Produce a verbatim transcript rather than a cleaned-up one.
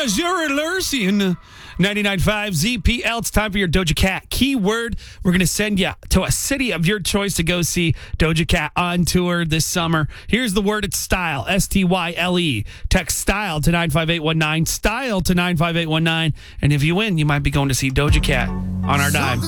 Bonjour, Lursian. ninety-nine point five Z P L. It's time for your Doja Cat keyword. We're going to send you to a city of your choice to go see Doja Cat on tour this summer. Here's the word. It's style. S T Y L E. Text style to nine five eight one nine. Style to nine five eight one nine. And if you win, you might be going to see Doja Cat on our dime.